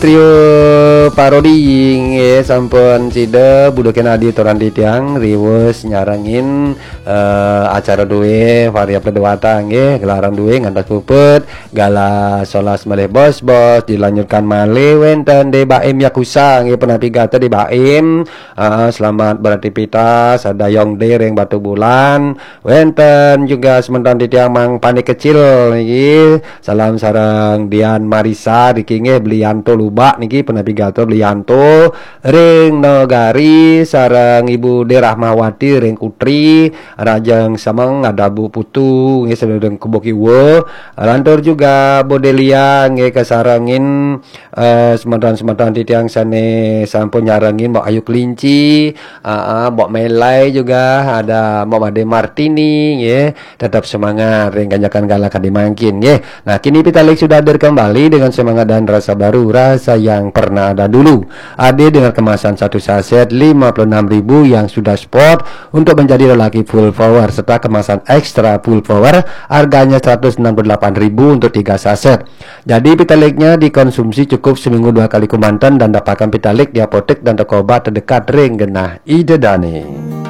Trio parodi ya sampun sida budoken adi toran titiang riwes nyarangin acara duwe variabel dewata nggih gelaran duwe ngantos puput gala solas malih bos-bos dilanjutkan malih wenten de Baim Yakuza nggih penapigata di Baim. Selamat beraktivitas ada Yongde ring Batu Bulan wenten juga sementan titiang Mang Panik Kecil niki salam sareng Dian Marisa niki nggih Blianto Lubak niki penapigato Blianto ring Nogari sareng Ibu De Rahmawati ring Kutri Rajang Sameng ada Bu Putu nggih sedherek Kubokiwo lantur juga Bodelia nggih kasarengin sementan-sementan titiang sane sampun nyarengin Mbok Ayu Kelinci Mbok Melai juga ada Mbok Made Martini nggih tetap semangat ring kanjakan galakan dimangkin nggih. Nah kini Pitalik sudah hadir kembali dengan semangat dan rasa baru, rasa yang pernah ada dulu. Ade dengan kemasan satu saset 56.000 yang sudah sport untuk menjadi lelaki full power serta kemasan ekstra full power harganya 168.000 untuk 3 saset. Jadi Pitaliknya dikonsumsi cukup seminggu 2 kali kumantan dan dapatkan Pitalik di apotek dan toko obat terdekat ring genah Ide Dani.